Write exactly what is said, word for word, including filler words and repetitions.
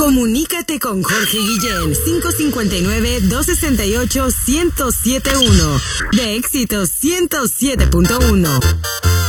Comunícate con Jorge Guillén, cinco cinco nueve, dos seis ocho, uno cero siete uno. De Éxito ciento siete punto uno.